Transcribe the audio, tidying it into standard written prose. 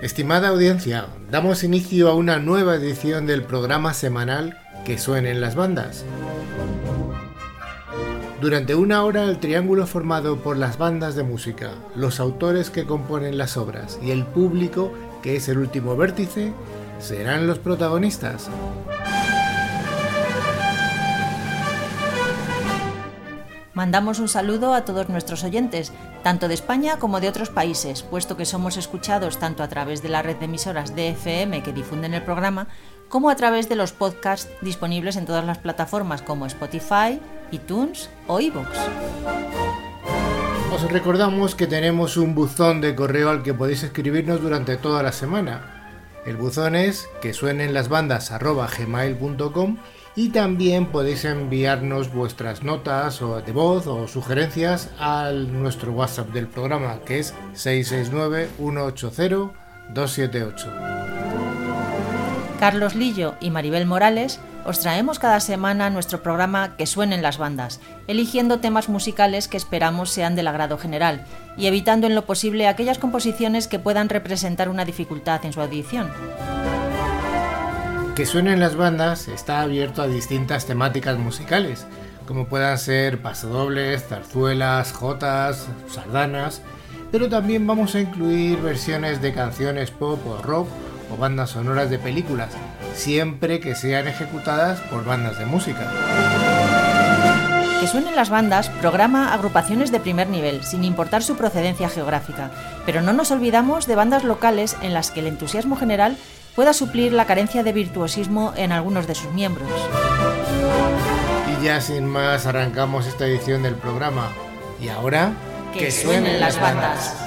Estimada audiencia, damos inicio a una nueva edición del programa semanal Que suenen las bandas. Durante una hora el triángulo formado por las bandas de música, los autores que componen las obras y el público, que es el último vértice, serán los protagonistas. Mandamos un saludo a todos nuestros oyentes, tanto de España como de otros países, puesto que somos escuchados tanto a través de la red de emisoras de FM que difunden el programa, como a través de los podcasts disponibles en todas las plataformas como Spotify, iTunes o iVoox. Os recordamos que tenemos un buzón de correo al que podéis escribirnos durante toda la semana. El buzón es quesuenenlasbandas@gmail.com y también podéis enviarnos vuestras notas de voz o sugerencias a nuestro WhatsApp del programa, que es 669-180-278. Carlos Lillo y Maribel Morales os traemos cada semana nuestro programa Que suenen las bandas, eligiendo temas musicales que esperamos sean del agrado general y evitando en lo posible aquellas composiciones que puedan representar una dificultad en su audición. Que suenen las bandas está abierto a distintas temáticas musicales, como puedan ser pasodobles, zarzuelas, jotas, sardanas, pero también vamos a incluir versiones de canciones pop o rock o bandas sonoras de películas, siempre que sean ejecutadas por bandas de música. Que suenen las bandas programa agrupaciones de primer nivel, sin importar su procedencia geográfica, pero no nos olvidamos de bandas locales en las que el entusiasmo general pueda suplir la carencia de virtuosismo en algunos de sus miembros. Y ya sin más arrancamos esta edición del programa. Y ahora, ¡que suenen las bandas!